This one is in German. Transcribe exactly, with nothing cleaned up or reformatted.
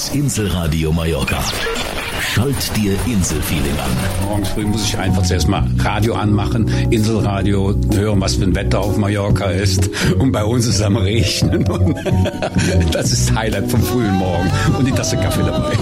Das Inselradio Mallorca. Schalt dir Inselfeeling an. Morgens früh muss ich einfach zuerst mal Radio anmachen, Inselradio, hören, was für ein Wetter auf Mallorca ist. Und bei uns ist es am Regnen. Und das ist das Highlight vom frühen Morgen. Und die Tasse Kaffee dabei.